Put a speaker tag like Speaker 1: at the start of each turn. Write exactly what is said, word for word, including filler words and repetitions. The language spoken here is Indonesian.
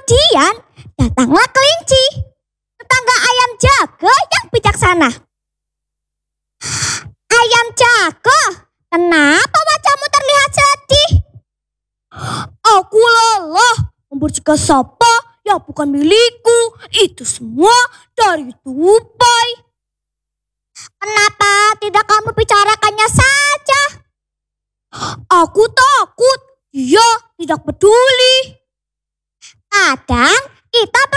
Speaker 1: Kemudian datanglah kelinci, tetangga ayam jago yang bijaksana. Ayam jago, kenapa wajahmu terlihat sedih? Aku lelah membersihkan sampah yang bukan milikku. Itu semua dari tupai. Kenapa tidak kamu bicarakannya saja? Aku takut dia tidak peduli. Kadang kita